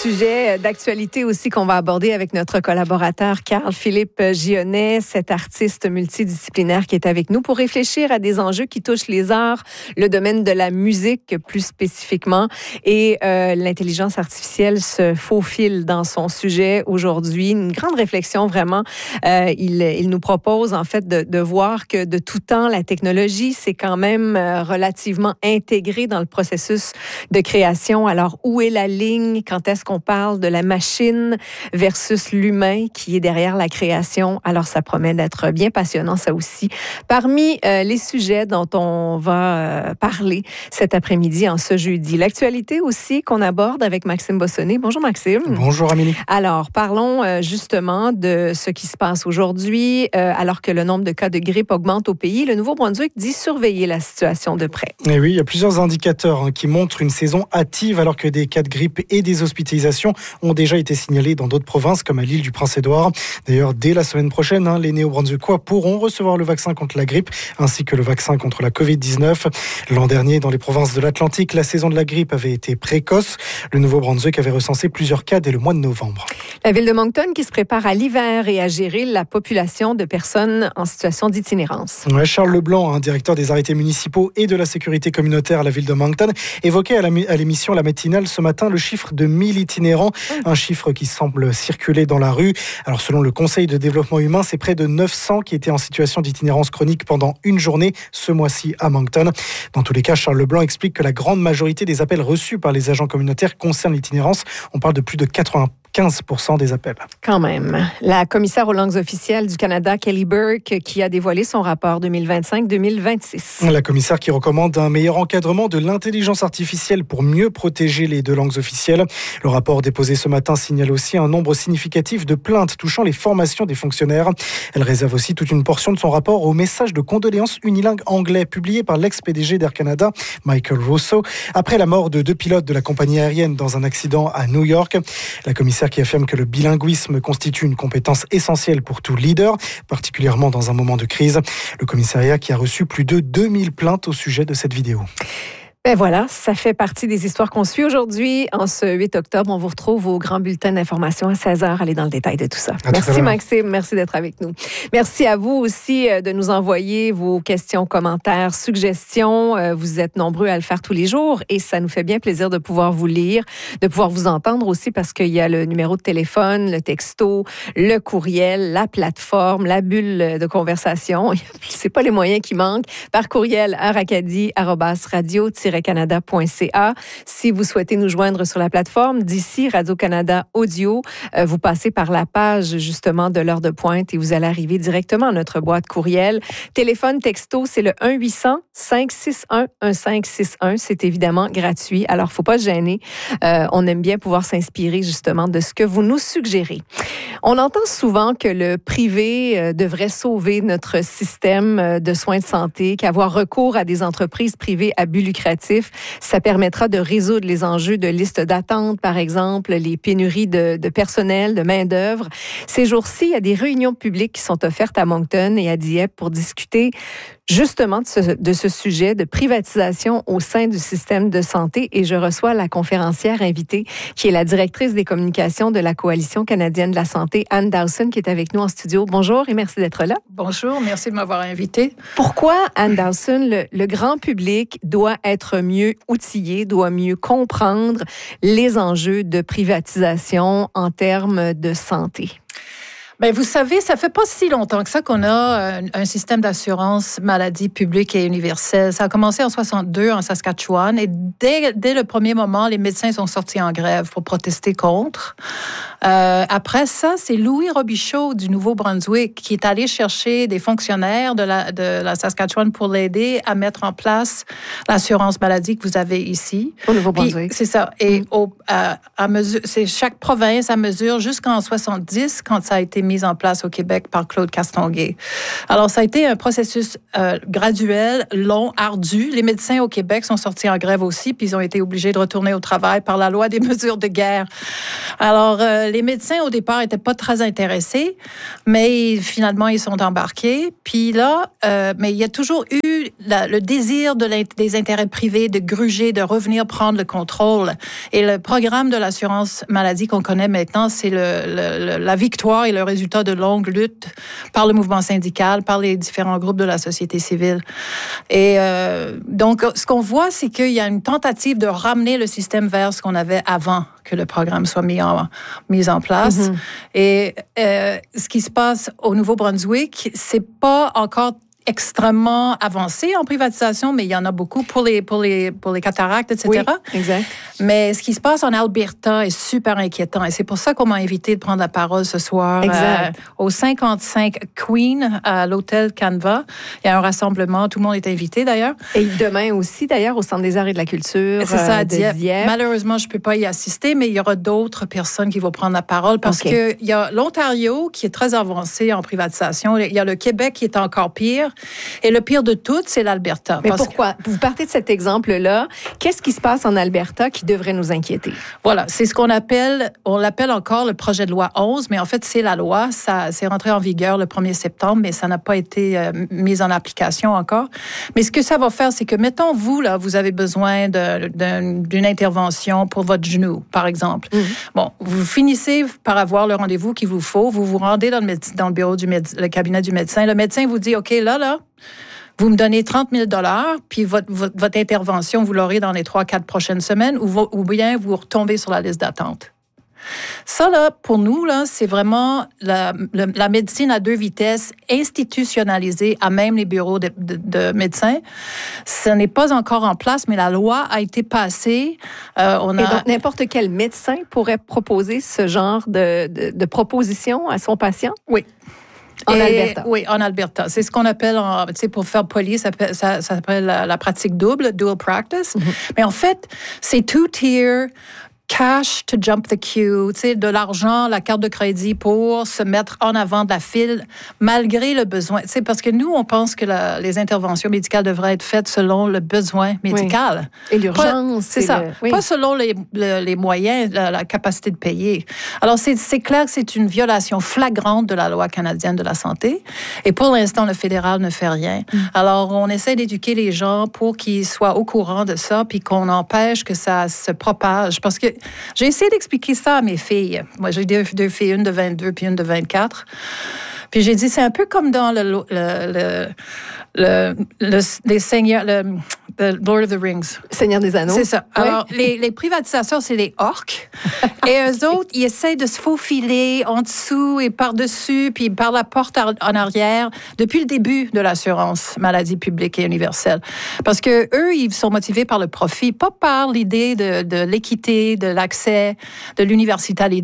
sujet d'actualité aussi qu'on va aborder avec notre collaborateur Carl-Philippe Gionnet, cet artiste multidisciplinaire qui est avec nous pour réfléchir à des enjeux qui touchent les arts, le domaine de la musique plus spécifiquement. Et l'intelligence artificielle se faufile dans son sujet aujourd'hui. Une grande réflexion vraiment. Il nous propose en fait de voir que de tout temps, la technologie s'est quand même relativement intégrée dans le processus de création. Alors, où est la ligne? Quand est-ce qu'on parle de la machine versus l'humain qui est derrière la création? Alors, ça promet d'être bien passionnant, ça aussi. Parmi les sujets dont on va parler cet après-midi, en ce jeudi. L'actualité aussi qu'on aborde avec Maxime Bossonné. Bonjour, Maxime. Bonjour, Amélie. Alors, parlons justement de ce qui se passe aujourd'hui. Alors que le nombre de cas de grippe augmente au pays, le Nouveau-Brunswick dit surveiller la situation de près. Et oui, il y a plusieurs indicateurs qui montrent une saison hâtive alors que des cas de grippe et des hospitalisations ont déjà été signalés dans d'autres provinces comme à l'île du Prince-Édouard. D'ailleurs, dès la semaine prochaine, les Néo-Brunswickois pourront recevoir le vaccin contre la grippe ainsi que le vaccin contre la COVID-19. L'an dernier, dans les provinces de l'Atlantique, la saison de la grippe avait été précoce. Le Nouveau-Brunswick avait recensé plusieurs cas dès le mois de novembre. La ville de Moncton qui se prépare à l'hiver et à gérer la population de personnes en situation d'itinérance. Ouais, Charles Leblanc, directeur des arrêtés municipaux et de la sécurité communautaire à la ville de Moncton, évoquait à l'émission La Matinale ce matin le chiffre de 1000 itinérants, un chiffre qui semble circuler dans la rue. Alors selon le Conseil de développement humain, c'est près de 900 qui étaient en situation d'itinérance chronique pendant une journée ce mois-ci à Moncton. Dans tous les cas, Charles Leblanc explique que la grande majorité des appels reçus par les agents communautaires concernent l'itinérance. On parle de plus de 95% des appels. Quand même. La commissaire aux langues officielles du Canada, Kelly Burke, qui a dévoilé son rapport 2025-2026. La commissaire qui recommande un meilleur encadrement de l'intelligence artificielle pour mieux protéger les deux langues officielles. Le rapport déposé ce matin signale aussi un nombre significatif de plaintes touchant les formations des fonctionnaires. Elle réserve aussi toute une portion de son rapport au message de condoléances unilingue anglais publié par l'ex-PDG d'Air Canada, Michael Russo, après la mort de 2 pilotes de la compagnie aérienne dans un accident à New York. La commissaire qui affirme que le bilinguisme constitue une compétence essentielle pour tout leader, particulièrement dans un moment de crise. Le commissariat qui a reçu plus de 2000 plaintes au sujet de cette vidéo. Ben voilà, ça fait partie des histoires qu'on suit aujourd'hui. En ce 8 octobre, on vous retrouve au grand bulletin d'information à 16h. Allez dans le détail de tout ça. Merci Maxime, merci d'être avec nous. Merci à vous aussi de nous envoyer vos questions, commentaires, suggestions. Vous êtes nombreux à le faire tous les jours et ça nous fait bien plaisir de pouvoir vous lire, de pouvoir vous entendre aussi parce qu'il y a le numéro de téléphone, le texto, le courriel, la plateforme, la bulle de conversation. C'est pas les moyens qui manquent. Par courriel à radio-canada.ca. Si vous souhaitez nous joindre sur la plateforme d'ici Radio-Canada Audio, vous passez par la page justement de l'heure de pointe et vous allez arriver directement à notre boîte courriel. Téléphone, texto, c'est le 1-800-561-1561. C'est évidemment gratuit, alors faut pas se gêner. On aime bien pouvoir s'inspirer justement de ce que vous nous suggérez. On entend souvent que le privé devrait sauver notre système de soins de santé, qu'avoir recours à des entreprises privées à but lucratif, ça permettra de résoudre les enjeux de liste d'attente, par exemple, les pénuries de personnel, de main-d'œuvre. Ces jours-ci, il y a des réunions publiques qui sont offertes à Moncton et à Dieppe pour discuter justement de ce sujet de privatisation au sein du système de santé. Et je reçois la conférencière invitée, qui est la directrice des communications de la Coalition canadienne de la santé, Anne Dawson, qui est avec nous en studio. Bonjour et merci d'être là. Bonjour, merci de m'avoir invitée. Pourquoi, Anne Dawson, le grand public doit être mieux outillé, doit mieux comprendre les enjeux de privatisation en termes de santé? Bien, vous savez, ça fait pas si longtemps que ça qu'on a un système d'assurance maladie publique et universelle. Ça a commencé en 62 en Saskatchewan et dès le premier moment, les médecins sont sortis en grève pour protester contre. Après ça, c'est Louis Robichaud du Nouveau-Brunswick qui est allé chercher des fonctionnaires de la Saskatchewan pour l'aider à mettre en place l'assurance maladie que vous avez ici. Au Nouveau-Brunswick. Puis, c'est ça. Et à mesure, c'est chaque province à mesure jusqu'en 70, quand ça a été mise en place au Québec par Claude Castonguay. Alors, ça a été un processus graduel, long, ardu. Les médecins au Québec sont sortis en grève aussi, puis ils ont été obligés de retourner au travail par la loi des mesures de guerre. Alors, les médecins, au départ, n'étaient pas très intéressés, mais finalement, ils sont embarqués. Puis là, mais il y a toujours eu le désir des intérêts privés de gruger, de revenir prendre le contrôle. Et le programme de l'assurance maladie qu'on connaît maintenant, c'est la victoire et le résultat de longues luttes par le mouvement syndical, par les différents groupes de la société civile. Et donc, ce qu'on voit, c'est qu'il y a une tentative de ramener le système vers ce qu'on avait avant que le programme soit mis en place. Mm-hmm. Et ce qui se passe au Nouveau-Brunswick, c'est pas encore extrêmement avancé en privatisation, mais il y en a beaucoup pour les cataractes, etc. Oui, exact. Mais ce qui se passe en Alberta est super inquiétant. Et c'est pour ça qu'on m'a invité de prendre la parole ce soir au 55 Queen, à l'hôtel Canva. Il y a un rassemblement. Tout le monde est invité, d'ailleurs. Et demain aussi, d'ailleurs, au Centre des arts et de la culture. C'est ça, de Dieppe. Malheureusement, je ne peux pas y assister, mais il y aura d'autres personnes qui vont prendre la parole parce qu'il y a l'Ontario qui est très avancé en privatisation. Il y a le Québec qui est encore pire. Et le pire de tout, c'est l'Alberta. Mais pourquoi? Vous partez de cet exemple-là. Qu'est-ce qui se passe en Alberta qui devrait nous inquiéter? Voilà, c'est ce qu'on l'appelle encore le projet de loi 11, mais en fait, c'est la loi. Ça c'est rentré en vigueur le 1er septembre, mais ça n'a pas été mis en application encore. Mais ce que ça va faire, c'est que, mettons, vous avez besoin d'une intervention pour votre genou, par exemple. Mm-hmm. Bon, vous finissez par avoir le rendez-vous qu'il vous faut. Vous vous rendez dans le bureau le cabinet du médecin. Le médecin vous dit, OK, là, vous me donnez 30 000 $, puis votre intervention, vous l'aurez dans les 3-4 prochaines semaines, ou bien vous retombez sur la liste d'attente. Ça, là, pour nous, là, c'est vraiment la médecine à deux vitesses, institutionnalisée à même les bureaux de médecins. Ce n'est pas encore en place, mais la loi a été passée. Et donc, n'importe quel médecin pourrait proposer ce genre de proposition à son patient? Oui. Alberta. Oui, en Alberta. C'est ce qu'on appelle, pour faire poli, ça s'appelle la pratique double, dual practice. Mm-hmm. Mais en fait, c'est two-tier, cash to jump the queue, de l'argent, la carte de crédit pour se mettre en avant de la file, malgré le besoin. Parce que nous, on pense que les interventions médicales devraient être faites selon le besoin médical. Oui. Et l'urgence. C'est ça. Oui. Pas selon les moyens, la capacité de payer. Alors, c'est clair que c'est une violation flagrante de la loi canadienne de la santé. Et pour l'instant, le fédéral ne fait rien. Alors, on essaie d'éduquer les gens pour qu'ils soient au courant de ça, puis qu'on empêche que ça se propage. Parce que j'ai essayé d'expliquer ça à mes filles. Moi, j'ai deux filles, une de 22 puis une de 24. Puis j'ai dit, c'est un peu comme dans les seigneurs, le Lord of the Rings. Seigneur des Anneaux. C'est ça. Oui. Alors, les privatisateurs, c'est les orques. Et eux autres, ils essayent de se faufiler en dessous et par-dessus, puis par la porte en arrière, depuis le début de l'assurance maladie publique et universelle. Parce que eux, ils sont motivés par le profit, pas par l'idée de l'équité, de l'accès, de l'universalité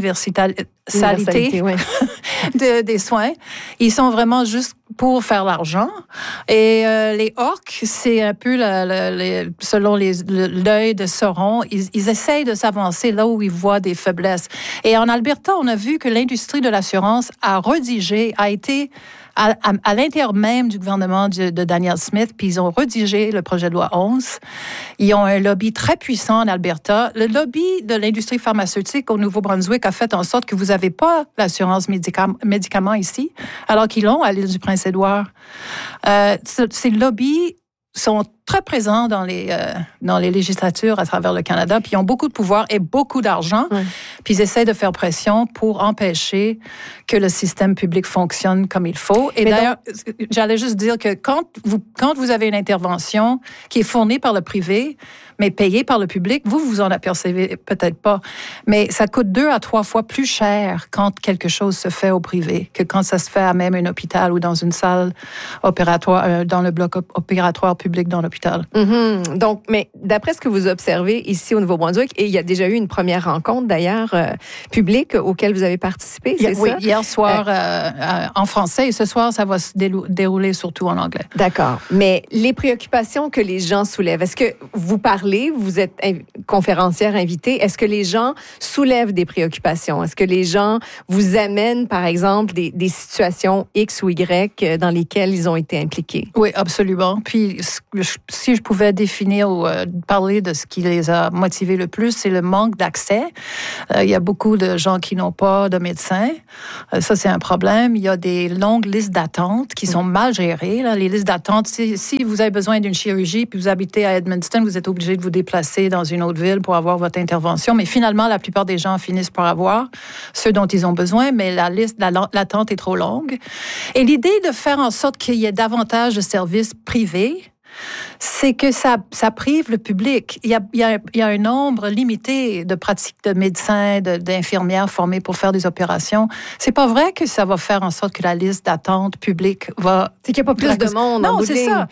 oui. des soins. Ils sont vraiment juste pour faire l'argent. Et les orques, c'est un peu, selon l'œil de Sauron, ils essayent de s'avancer là où ils voient des faiblesses. Et en Alberta, on a vu que l'industrie de l'assurance a été à l'intérieur même du gouvernement de Danielle Smith, puis ils ont rédigé le projet de loi 11. Ils ont un lobby très puissant en Alberta. Le lobby de l'industrie pharmaceutique au Nouveau-Brunswick a fait en sorte que vous n'avez pas l'assurance médicaments ici, alors qu'ils l'ont à l'île du Prince-Édouard. Ces lobbies sont très présents dans les législatures à travers le Canada, puis ils ont beaucoup de pouvoir et beaucoup d'argent, puis ils essaient de faire pression pour empêcher que le système public fonctionne comme il faut. Et d'ailleurs, j'allais juste dire que quand vous avez une intervention qui est fournie par le privé, mais payée par le public, vous en apercevez peut-être pas, mais ça coûte 2 à 3 fois plus cher quand quelque chose se fait au privé que quand ça se fait à même un hôpital ou dans une salle opératoire, dans le bloc opératoire public dans l'hôpital. l'hôpital. Mm-hmm. Donc, mais d'après ce que vous observez ici au Nouveau-Brunswick, et il y a déjà eu une première rencontre d'ailleurs publique auquel vous avez participé, c'est ça? Oui, hier soir en français et ce soir, ça va se dérouler surtout en anglais. D'accord. Mais les préoccupations que les gens soulèvent, est-ce que vous parlez, vous êtes conférencière invitée, est-ce que les gens soulèvent des préoccupations? Est-ce que les gens vous amènent, par exemple, des situations X ou Y dans lesquelles ils ont été impliqués? Oui, absolument. Puis, si je pouvais définir ou parler de ce qui les a motivés le plus, c'est le manque d'accès. Il y a beaucoup de gens qui n'ont pas de médecin. Ça, c'est un problème. Il y a des longues listes d'attente qui sont mal gérées. Là. Les listes d'attente, si vous avez besoin d'une chirurgie puis vous habitez à Edmundston, vous êtes obligé de vous déplacer dans une autre ville pour avoir votre intervention. Mais finalement, la plupart des gens finissent par avoir ceux dont ils ont besoin, mais la liste d'attente est trop longue. Et l'idée de faire en sorte qu'il y ait davantage de services privés, c'est que ça prive le public. Il y a un nombre limité de pratiques de médecins, d'infirmières formées pour faire des opérations. C'est pas vrai que ça va faire en sorte que la liste d'attente publique va... C'est qu'il n'y a pas plus de monde. Non, c'est ça.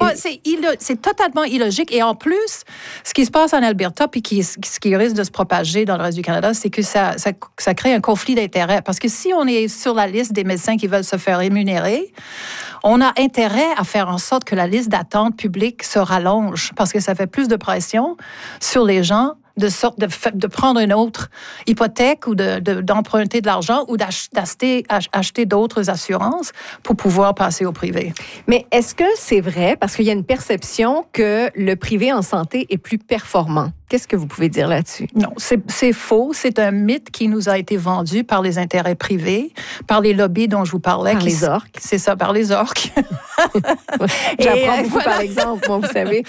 C'est totalement illogique. Et en plus, ce qui se passe en Alberta, puis ce qui risque de se propager dans le reste du Canada, c'est que ça crée un conflit d'intérêts. Parce que si on est sur la liste des médecins qui veulent se faire rémunérer, on a intérêt à faire en sorte que la liste d'attente publique se rallonge parce que ça fait plus de pression sur les gens de prendre une autre hypothèque ou d'emprunter de l'argent ou d'acheter d'autres assurances pour pouvoir passer au privé. Mais est-ce que c'est vrai, parce qu'il y a une perception que le privé en santé est plus performant? Qu'est-ce que vous pouvez dire là-dessus? Non, c'est faux. C'est un mythe qui nous a été vendu par les intérêts privés, par les lobbies dont je vous parlais. Par les orques. C'est ça, par les orques. J'apprends beaucoup par exemple, moi, vous savez.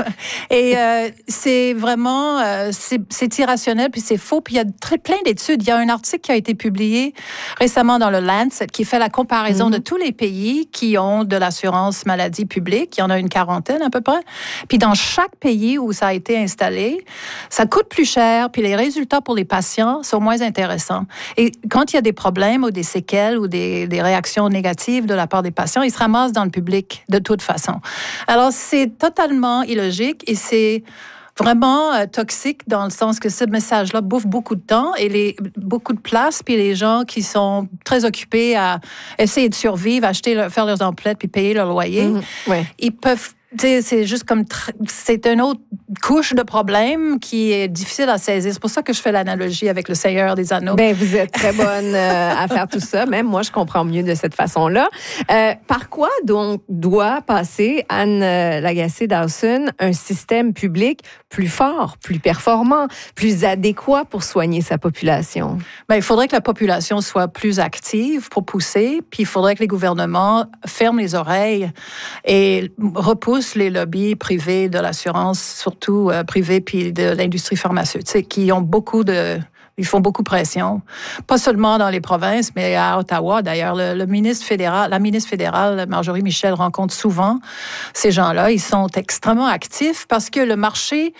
Et c'est vraiment, c'est irrationnel, puis c'est faux. Puis il y a plein d'études. Il y a un article qui a été publié récemment dans le Lancet qui fait la comparaison de tous les pays qui ont de l'assurance maladie publique. Il y en a une quarantaine à peu près. Puis dans chaque pays où ça a été installé, ça coûte plus cher, puis les résultats pour les patients sont moins intéressants. Et quand il y a des problèmes ou des séquelles ou des réactions négatives de la part des patients, ils se ramassent dans le public de toute façon. Alors, c'est totalement illogique et c'est vraiment toxique dans le sens que ce message-là bouffe beaucoup de temps et beaucoup de place, puis les gens qui sont très occupés à essayer de survivre, faire leurs emplettes puis payer leur loyer, ils peuvent... C'est juste comme... C'est une autre couche de problème qui est difficile à saisir. C'est pour ça que je fais l'analogie avec le Seigneur des Anneaux. Bien, vous êtes très bonne à faire tout ça. Même moi, je comprends mieux de cette façon-là. Par quoi, donc, doit passer Anne Lagacé-Dawson un système public plus fort, plus performant, plus adéquat pour soigner sa population? Bien, il faudrait que la population soit plus active pour pousser, puis il faudrait que les gouvernements ferment les oreilles et repoussent les lobbies privés de l'assurance, surtout privés, puis de l'industrie pharmaceutique, qui ont ils font beaucoup pression. Pas seulement dans les provinces, mais à Ottawa, d'ailleurs. La ministre fédérale, Marjorie Michel, rencontre souvent ces gens-là. Ils sont extrêmement actifs parce que le marché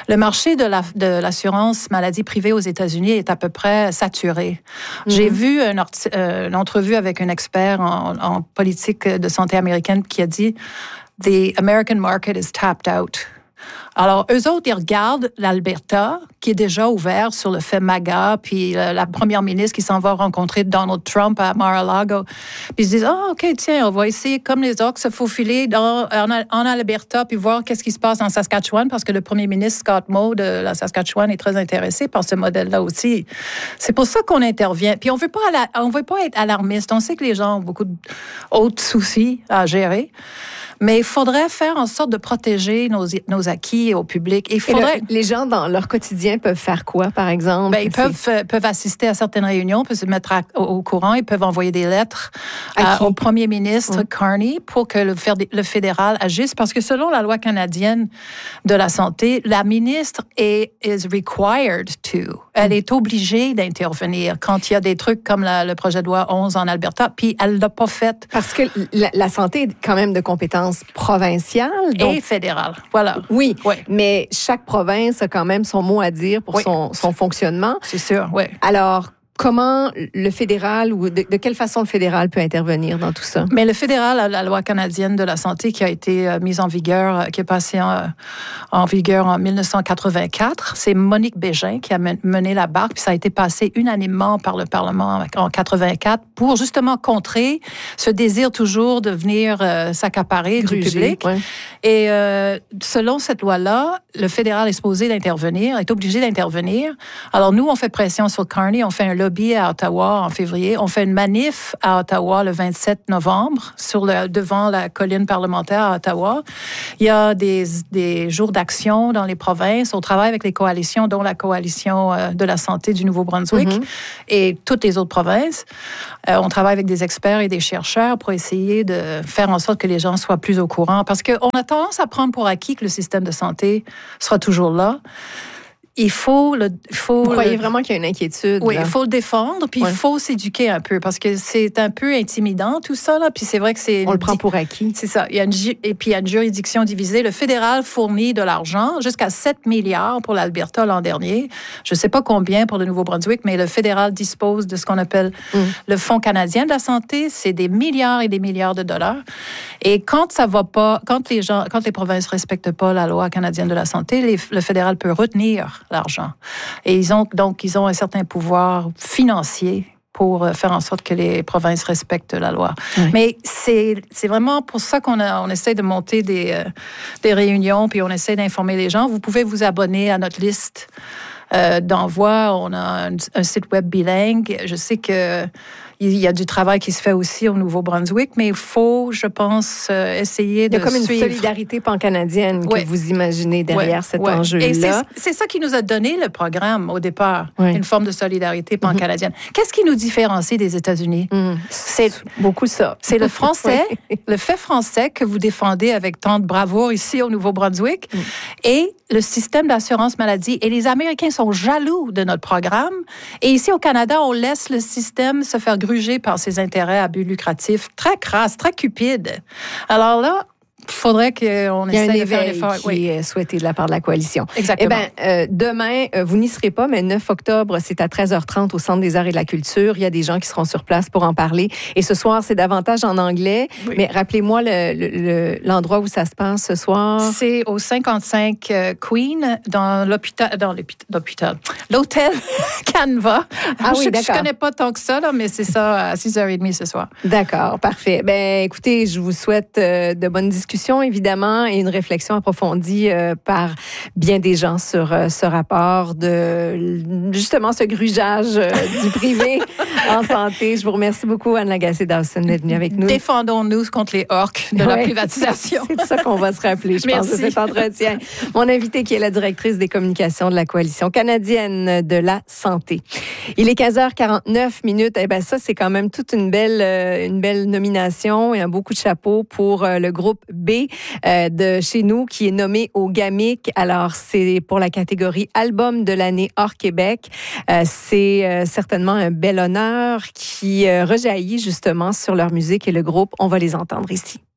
de l'assurance maladie privée aux États-Unis est à peu près saturé. J'ai vu une entrevue avec un expert en politique de santé américaine qui a dit « The American market is tapped out ». Alors, eux autres, ils regardent l'Alberta, qui est déjà ouvert sur le fait MAGA, puis la première ministre qui s'en va rencontrer Donald Trump à Mar-a-Lago. Puis ils se disent, OK, tiens, on va essayer, comme les orques, se faufiler en Alberta, puis voir qu'est-ce qui se passe en Saskatchewan, parce que le premier ministre Scott Moe de la Saskatchewan est très intéressé par ce modèle-là aussi. C'est pour ça qu'on intervient. Puis on veut pas être alarmiste. On sait que les gens ont beaucoup d'autres soucis à gérer. Mais il faudrait faire en sorte de protéger nos acquis au public. Les gens, dans leur quotidien, peuvent faire quoi, par exemple? Ils peuvent assister à certaines réunions, peuvent se mettre au courant, ils peuvent envoyer des lettres au premier ministre Carney pour que le fédéral agisse. Parce que selon la loi canadienne de la santé, la ministre is required to. Elle est obligée d'intervenir quand il y a des trucs comme le projet de loi 11 en Alberta, puis elle ne l'a pas fait. Parce que la santé est quand même de compétence provinciale. Et fédérale, voilà. Oui, mais chaque province a quand même son mot à dire pour son fonctionnement. C'est sûr, oui. Alors, comment le fédéral ou de quelle façon le fédéral peut intervenir dans tout ça? Mais le fédéral a la loi canadienne de la santé qui a été mise en vigueur, qui est passée en vigueur en 1984. C'est Monique Bégin qui a mené la barque, puis ça a été passé unanimement par le Parlement en 84 pour justement contrer ce désir toujours de venir s'accaparer du public. Ouais. Et selon cette loi-là, le fédéral est supposé d'intervenir, est obligé d'intervenir. Alors nous, on fait pression sur Carney, on fait un lobby à Ottawa en février, on fait une manif à Ottawa le 27 novembre devant la colline parlementaire à Ottawa. Il y a des jours d'action dans les provinces. On travaille avec les coalitions, dont la coalition de la santé du Nouveau-Brunswick et toutes les autres provinces. On travaille avec des experts et des chercheurs pour essayer de faire en sorte que les gens soient plus au courant. Parce qu'on a tendance à prendre pour acquis que le système de santé sera toujours là. Vous croyez vraiment qu'il y a une inquiétude? Oui, là? il faut le défendre, puis il faut s'éduquer un peu, parce que c'est un peu intimidant tout ça, là, puis c'est vrai que c'est... On le prend pour acquis. C'est ça. Et puis il y a une juridiction divisée. Le fédéral fournit de l'argent, jusqu'à 7 milliards pour l'Alberta l'an dernier. Je ne sais pas combien pour le Nouveau-Brunswick, mais le fédéral dispose de ce qu'on appelle le Fonds canadien de la santé. C'est des milliards et des milliards de dollars. Et quand ça va pas, quand les provinces respectent pas la loi canadienne de la santé, le fédéral peut retenir l'argent. Et ils ont un certain pouvoir financier pour faire en sorte que les provinces respectent la loi. Oui. Mais c'est vraiment pour ça qu'on essaie de monter des réunions, puis on essaie d'informer les gens. Vous pouvez vous abonner à notre liste d'envoi. On a un site web bilingue. Je sais que il y a du travail qui se fait aussi au Nouveau-Brunswick, mais il faut, je pense, essayer de suivre. Il y a comme une solidarité pan-canadienne que vous imaginez derrière cet enjeu-là. Et c'est ça qui nous a donné le programme au départ, une forme de solidarité pan-canadienne. Qu'est-ce qui nous différencie des États-Unis? C'est beaucoup ça. C'est le français, le fait français que vous défendez avec tant de bravoure ici au Nouveau-Brunswick, et le système d'assurance maladie. Et les Américains sont jaloux de notre programme. Et ici au Canada, on laisse le système se faire gruger par ses intérêts à but lucratif, très crasse, très cupide. Alors là, il faudrait qu'on essaie de faire l'effort. Qui est souhaité de la part de la coalition. Exactement. Eh bien, demain, vous n'y serez pas, mais 9 octobre, c'est à 13h30 au Centre des arts et de la culture. Il y a des gens qui seront sur place pour en parler. Et ce soir, c'est davantage en anglais. Oui. Mais rappelez-moi l'endroit où ça se passe ce soir. C'est au 55 Queen, dans l'hôtel Canva. Ah oui, d'accord. Je connais pas tant que ça, là, mais c'est ça à 6h30 ce soir. D'accord, parfait. Ben, écoutez, je vous souhaite de bonnes discussions, évidemment, et une réflexion approfondie par bien des gens sur ce rapport de, justement, ce grugeage du privé en santé. Je vous remercie beaucoup, Anne Lagacé-Dawson, d'être venue avec nous. Défendons-nous contre les orques de la privatisation. C'est ça qu'on va se rappeler, je pense, de cet entretien. Mon invité, qui est la directrice des communications de la Coalition canadienne de la santé. Il est 15h49. Eh bien, ça, c'est quand même toute une belle nomination et un beau coup de chapeau pour le groupe B de chez nous, qui est nommé au GAMIC. Alors, c'est pour la catégorie Album de l'année hors Québec. C'est certainement un bel honneur qui rejaillit justement sur leur musique et le groupe. On va les entendre ici.